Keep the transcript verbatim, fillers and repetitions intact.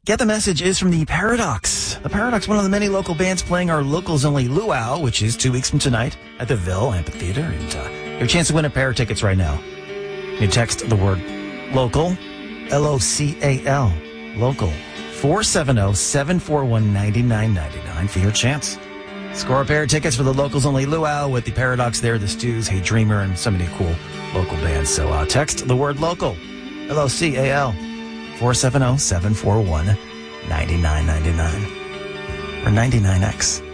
Get the Message is from the Paradox. The Paradox, one of the many local bands playing our locals-only luau, which is two weeks from tonight at the Ville Amphitheater. And uh, you have a chance to win a pair of tickets right now. You text the word LOCAL, L O C A L, LOCAL, four seven zero, seven four one, nine nine nine nine for your chance. Score a pair of tickets for the locals-only luau with the Paradox there, the Stews, Hey Dreamer, and so many cool local bands. So uh, text the word LOCAL, L O C A L, four seven zero, seven four one, nine nine nine nine or ninety-nine X.